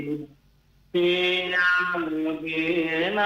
तेरा मुझे ना।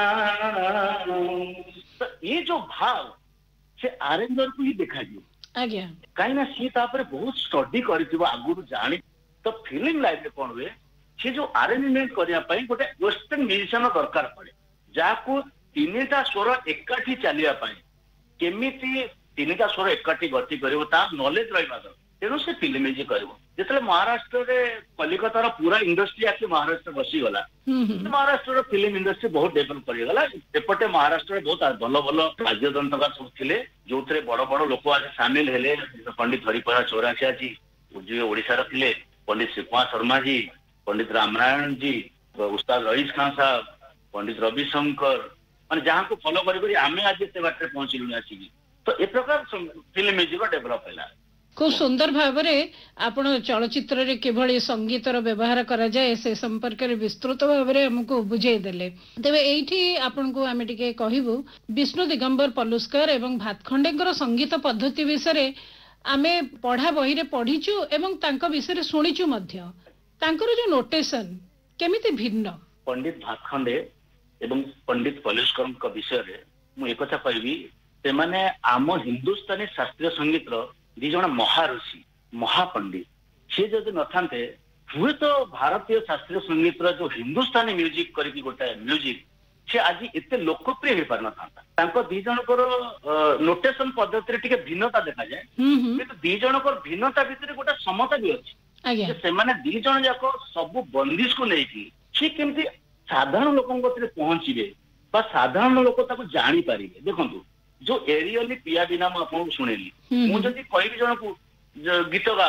तो ये जो भाव से अरेंजर को ही देखा आज्ञा कहीं सी बहुत स्टडी कर आगुरी जानी तो फिल्म लाइफ कौन हुए सी जो अरेंजमेंट करने गोटे वेस्टर्न म्यूजिशियन दरकार पड़े जहाँ तीन टा स्वर एकाठी चलिया केमिति तीन टा स्वर एकाठी गति कर नॉलेज रहा तेणु से फिल्म म्यूजिक कर जिते महाराष्ट्र कलिकतार पूरा इंडस्ट्री आके महाराष्ट्र बसीगला महाराष्ट्र फिल्म इंडस्ट्री बहुत डेभलप करगला एपटे महाराष्ट्र बहुत भल भल वाद्ययंत्रकार सब थे जो बड़ बड़ लोक आज सामिल हेले पंडित हरिप्रसाद चौरासिया जी जो ओडिशार थे पंडित श्रीकुमार शर्मा जी पंडित रामनारायण जी उस्ताद रईस खान साहब पंडित रविशंकर मान जहाँ को फॉलो करी आमे आज एत बाटे पहुंचलु आसिक तो ए प्रकार फिल्म म्यूजिक डेभलप है खूब सुंदर भाव आपण चलचित्र रे किभली संगीतर व्यवहार करा जाए से संपर्क रे विस्तृत भाव में हमको बुझाई देले तेबे एठी आपण को आमे टिके कहिबु विष्णु दिगंबर पलुस्कर एवं भातखंडेकर संगीत पद्धति विषय आमे पढ़ा बही रे पढ़ीचु एवं तांको विषय शुणीचु मध्य तांकर जो नोटेशन केमिति भिन्न पंडित भातखंडे एवं पंडित पलुस्कर विषय रे मु एक कथा कहबी से माने आम हिंदुस्तानी शास्त्रीय संगीत रो दी जण महाऋषि महापंडित सी जदि न थांते हुए तो भारतीय शास्त्रीय संगीत जो हिंदुस्तानी म्यूजिक करके गोटे म्यूजिक से आज एते लोकप्रिय हो पार न दी जनकर नोटेशन पद्धति टिके भिन्नता देखा जाए किंतु दी जनकर भिन्नता भितर गोटे समता भी अच्छी से माने दी जण जाक सब बंदिश को लेकिन सी केमती साधारण लोक पहुंचे साधारण लोक जानी पारे देखो जो एरियली पिया बिना मुझे शुणेली मुझे कह जन को गीत गा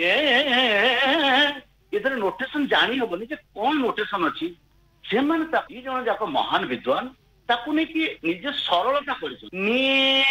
ये नोटेशन जानी हेनी कौन नोटेशन अच्छी से जन जाक महान विद्वान ताकू नहीं कि निजे सरलता कर